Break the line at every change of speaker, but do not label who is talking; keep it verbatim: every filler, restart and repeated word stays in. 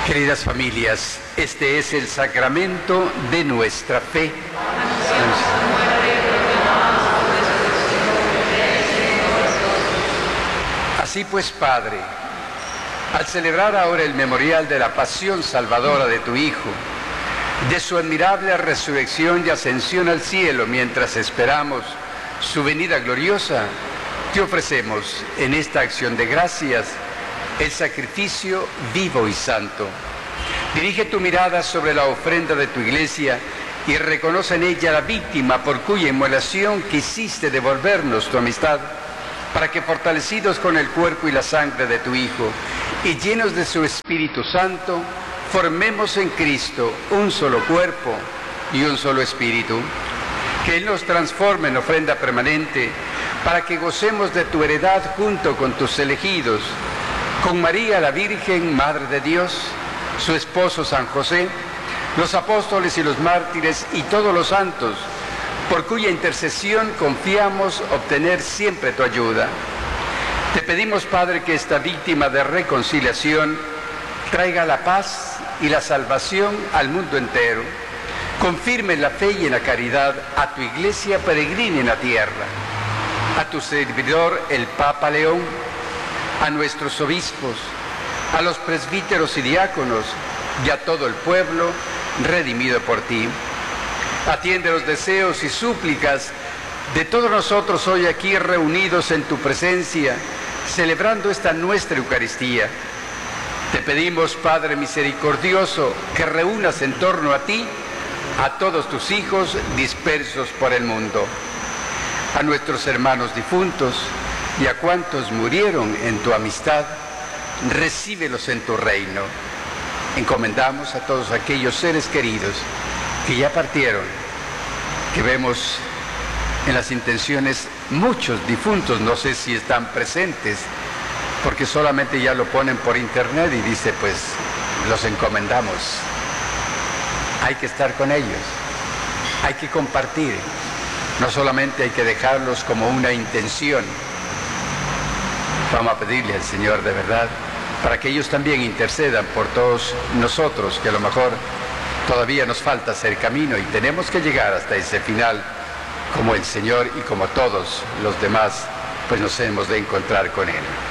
Queridas familias, este es el sacramento de nuestra fe. Así pues, Padre, al celebrar ahora el memorial de la pasión salvadora de tu Hijo, de su admirable resurrección y ascensión al cielo mientras esperamos su venida gloriosa, te ofrecemos en esta acción de gracias el sacrificio vivo y santo. Dirige tu mirada sobre la ofrenda de tu iglesia y reconoce en ella la víctima por cuya inmolación quisiste devolvernos tu amistad, para que fortalecidos con el cuerpo y la sangre de tu Hijo y llenos de su Espíritu Santo, formemos en Cristo un solo cuerpo y un solo espíritu. Que Él nos transforme en ofrenda permanente, para que gocemos de tu heredad junto con tus elegidos, con María la Virgen, Madre de Dios, su esposo San José, los apóstoles y los mártires y todos los santos, por cuya intercesión confiamos obtener siempre tu ayuda. Te pedimos, Padre, que esta víctima de reconciliación traiga la paz y la salvación al mundo entero. Confirme en la fe y en la caridad a tu iglesia peregrina en la tierra, a tu servidor el Papa León, a nuestros obispos, a los presbíteros y diáconos y a todo el pueblo redimido por ti. Atiende los deseos y súplicas de todos nosotros hoy aquí reunidos en tu presencia, celebrando esta nuestra Eucaristía. Te pedimos, Padre misericordioso, que reúnas en torno a ti a todos tus hijos dispersos por el mundo, a nuestros hermanos difuntos y a cuantos murieron en tu amistad, recíbelos en tu reino. Encomendamos a todos aquellos seres queridos que ya partieron, que vemos en las intenciones muchos difuntos, no sé si están presentes, porque solamente ya lo ponen por internet y dice, pues, los encomendamos. Hay que estar con ellos, hay que compartir, no solamente hay que dejarlos como una intención. Vamos a pedirle al Señor de verdad, para que ellos también intercedan por todos nosotros, que a lo mejor todavía nos falta hacer camino y tenemos que llegar hasta ese final, como el Señor y como todos los demás, pues nos hemos de encontrar con Él.